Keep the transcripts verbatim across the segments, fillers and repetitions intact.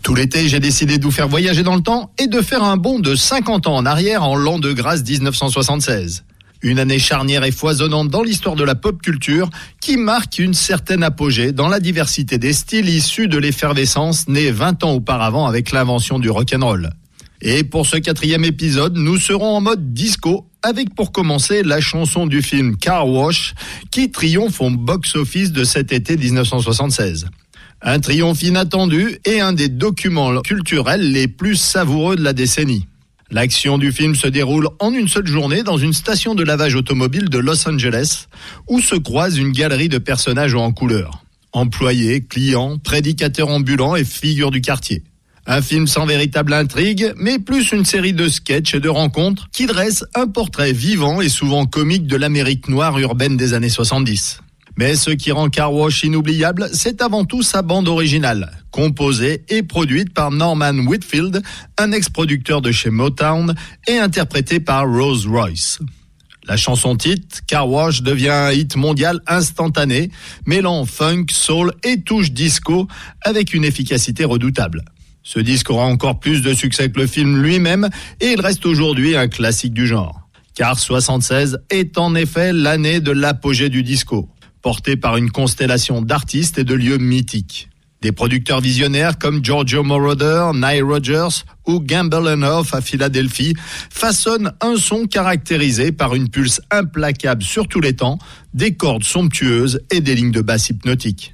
Tout l'été, j'ai décidé de vous faire voyager dans le temps et de faire un bond de cinquante ans en arrière en l'an de grâce dix-neuf cent soixante-seize. Une année charnière et foisonnante dans l'histoire de la pop culture qui marque une certaine apogée dans la diversité des styles issus de l'effervescence née vingt ans auparavant avec l'invention du rock'n'roll. Et pour ce quatrième épisode, nous serons en mode disco avec pour commencer la chanson du film Car Wash qui triomphe au box-office de cet été dix-neuf cent soixante-seize. Un triomphe inattendu et un des documents culturels les plus savoureux de la décennie. L'action du film se déroule en une seule journée dans une station de lavage automobile de Los Angeles où se croise une galerie de personnages en couleur. Employés, clients, prédicateurs ambulants et figures du quartier. Un film sans véritable intrigue, mais plus une série de sketchs et de rencontres qui dressent un portrait vivant et souvent comique de l'Amérique noire urbaine des années soixante-dix. Mais ce qui rend Car Wash inoubliable, c'est avant tout sa bande originale, composée et produite par Norman Whitfield, un ex-producteur de chez Motown, et interprétée par Rose Royce. La chanson titre, Car Wash, devient un hit mondial instantané, mêlant funk, soul et touche disco avec une efficacité redoutable. Ce disque aura encore plus de succès que le film lui-même et il reste aujourd'hui un classique du genre. Car soixante-seize est en effet l'année de l'apogée du disco, porté par une constellation d'artistes et de lieux mythiques. Des producteurs visionnaires comme Giorgio Moroder, Nile Rodgers ou Gamble and Oates à Philadelphie façonnent un son caractérisé par une pulse implacable sur tous les temps, des cordes somptueuses et des lignes de basse hypnotiques.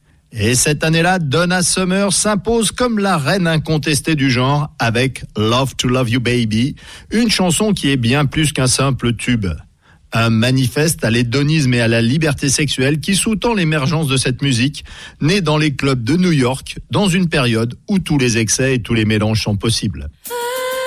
Et cette année-là, Donna Summer s'impose comme la reine incontestée du genre avec Love to Love You Baby, une chanson qui est bien plus qu'un simple tube. Un manifeste à l'hédonisme et à la liberté sexuelle qui sous-tend l'émergence de cette musique, née dans les clubs de New York, dans une période où tous les excès et tous les mélanges sont possibles.